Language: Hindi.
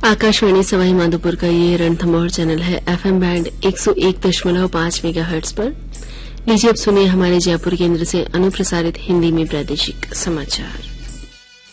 आकाशवाणी सवाई माधोपुर का ये रणथंभौर चैनल है एफएम बैंड 101.5 मेगाहर्ट्ज पर। लीजिए अब सुनिए हमारे जयपुर केंद्र से अनुप्रसारित हिंदी में प्रादेशिक समाचार।